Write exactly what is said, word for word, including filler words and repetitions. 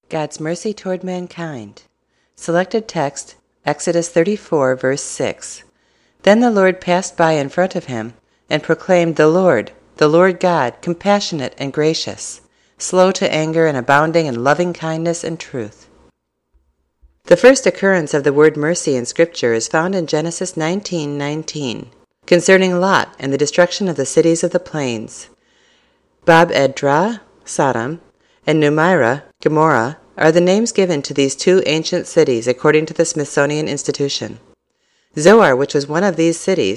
God's mercy toward mankind. Selected text, Exodus thirty-four, verse six. Then the Lord passed by in front of him, and proclaimed, The Lord, the Lord God, compassionate and gracious, slow to anger and abounding in loving kindness and truth. The first occurrence of the word mercy in Scripture is found in Genesis nineteen nineteen, concerning Lot and the destruction of the cities of the plains. Bab-edra, Sodom, and Numairah, Gomorrah, are the names given to these two ancient cities according to the Smithsonian Institution. Zoar, which was one of these cities,